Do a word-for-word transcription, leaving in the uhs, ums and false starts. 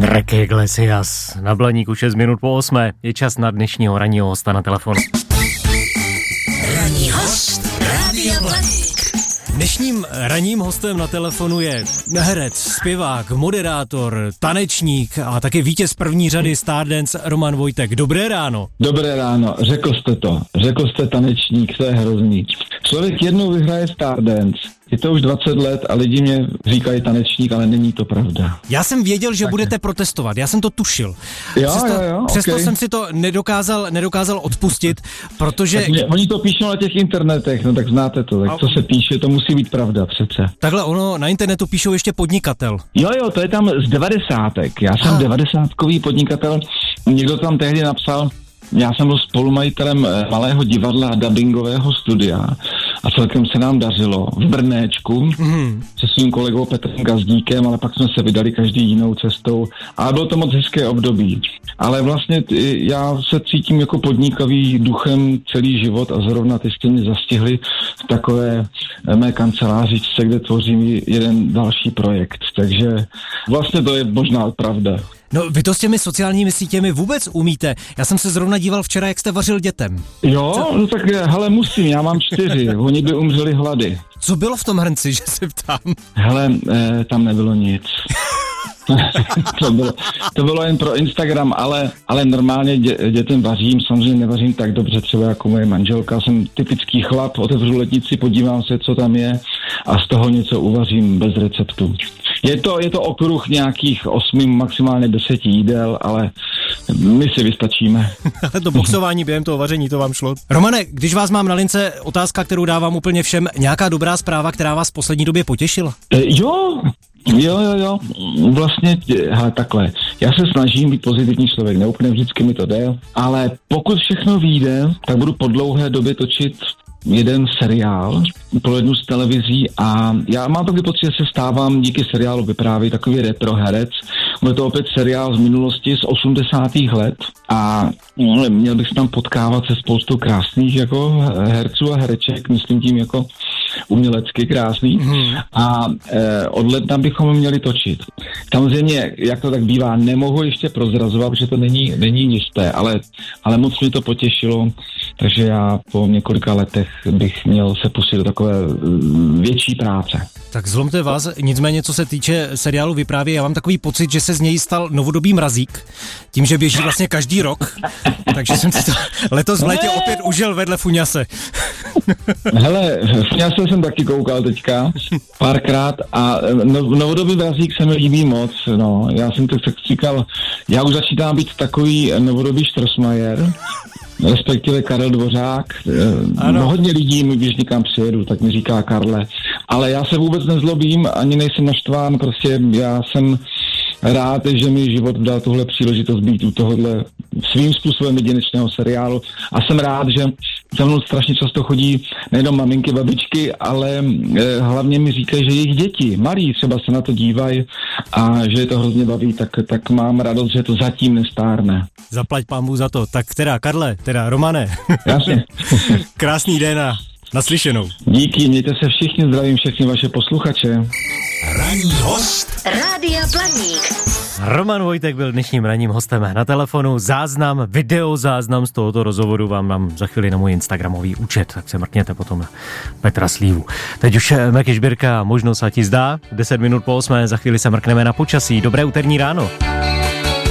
Enrique Iglesias. Na Blaníku šest minut po osmé. Je čas na dnešního ranního hosta na telefonu. Ranní host Rádia Blaník. Dnešním ranním hostem na telefonu je herec, zpěvák, moderátor, tanečník a taky vítěz první řady Stardance Roman Vojtek. Dobré ráno. Dobré ráno, řekl jste to. Řekl jste tanečník, to je hrozný. Člověk jednou vyhraje Stardance. Je to už dvacet let a lidi mě říkají tanečník, ale není to pravda. Já jsem věděl, že tak budete protestovat, já jsem to tušil. Jo, přesto, jo, jo, přesto okay. jsem si to nedokázal, nedokázal odpustit, protože... Mě, oni to píšou na těch internetech, no tak znáte to, tak a... co se píše, to musí být pravda přece. Takhle ono, na internetu píšou ještě podnikatel. Jo, jo, to je tam z devadesátek. Já jsem devadesátkový podnikatel, někdo tam tehdy napsal, já jsem byl spolumajitelem malého divadla a dabingového studia a celkem se nám dařilo v Brnéčku mm. se svým kolegou Petrem Gazdíkem, ale pak jsme se vydali každý jinou cestou a bylo to moc hezké období. Ale vlastně já se cítím jako podnikavý duchem celý život a zrovna ty jste mě zastihli v takové mé kancelářičce, kde tvořím jeden další projekt. Takže vlastně to je možná pravda. No, vy to s těmi sociálními sítěmi vůbec umíte. Já jsem se zrovna díval včera, jak jste vařil dětem. Jo, Co? no tak hele, musím, já mám čtyři, oni by umřeli hlady. Co bylo v tom hrnci, že se ptám? Hele, eh, tam nebylo nic. to, bylo, to bylo jen pro Instagram, ale, ale normálně dě, dětem vařím, samozřejmě nevařím tak dobře třeba jako moje manželka, jsem typický chlap, otevřu lednici, podívám se, co tam je a z toho něco uvařím bez receptu. Je to, je to okruh nějakých osmi, maximálně deseti jídel, ale my si vystačíme. To boxování během toho vaření, to vám šlo. Romane, když vás mám na lince, otázka, kterou dávám úplně všem, nějaká dobrá zpráva, která vás v poslední době potěšila? E, jo, jo, jo, jo, vlastně, hele, takhle, já se snažím být pozitivní člověk, ne úplně vždycky mi to jde, ale pokud všechno vyjde, tak budu po dlouhé době točit jeden seriál pro jednu z televizí a já mám takový pocit, že se stávám díky seriálu vyprávět takový retro herec. Bude to opět seriál z minulosti z osmdesátých let a no, měl bych se tam potkávat se spoustou krásných jako herců a hereček, myslím tím jako umělecky krásný hmm. a e, od ledna bychom měli točit. Samozřejmě, jak to tak bývá, nemohu ještě prozrazovat, protože to není, není jisté, ale, ale moc mě to potěšilo, takže já po několika letech bych měl se pustit do takové větší práce. Tak zlomte vás, nicméně co se týče seriálu Vyprávěj, já mám takový pocit, že se z něj stal novodobý Mrazík, tím, že běží vlastně každý rok, takže jsem si to letos v létě opět užil vedle Fuňase. Hele, Fuňase jsem taky koukal teďka párkrát a no, novodobý Mrazík se mi líbí moc, no, já jsem to tak říkal, já už začínám být takový novodobý Strossmayer, respektive Karel Dvořák. No, hodně lidí mi, když někam přijedu, tak mi říká Karle. Ale já se vůbec nezlobím, ani nejsem naštván, prostě já jsem rád, že mi život dal tuhle příležitost být u tohohle svým způsobem jedinečného seriálu a jsem rád, že za mnou strašně často chodí nejenom maminky, babičky, ale eh, hlavně mi říkají, že jejich děti, malí třeba se na to dívají a že je to hrozně baví, tak, tak mám radost, že to zatím nestárne. Zaplať pánbůh za to. Tak teda Karle, teda Romane. Jasně. Krásný den a naslyšenou. Díky, mějte se všichni, zdravím všechny vaše posluchače. Ranní host Rádia Blaník. Roman Vojtek byl dnešním ranním hostem na telefonu. Záznam, videozáznam z tohoto rozhovoru vám dám za chvíli na můj instagramový účet, tak se mrkněte potom na Petra Slívu. Teď už Meky Žbírka, možnost a ti zdá. deset minut po osmé, za chvíli se mrkneme na počasí. Dobré úterní ráno.